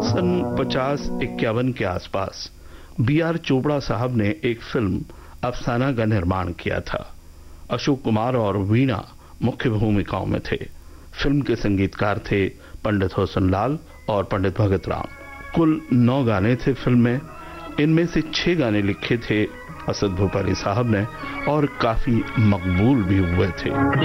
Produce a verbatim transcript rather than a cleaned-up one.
सन पचास इक्यावन के आसपास बी आर चोपड़ा साहब ने एक फिल्म अफसाना का निर्माण किया था। अशोक कुमार और वीणा मुख्य भूमिकाओं में थे। फिल्म के संगीतकार थे पंडित होसन लाल और पंडित भगत राम। कुल नौ गाने थे फिल्म में। इनमें से छह गाने लिखे थे असद भोपाली साहब ने और काफी मकबूल भी हुए थे।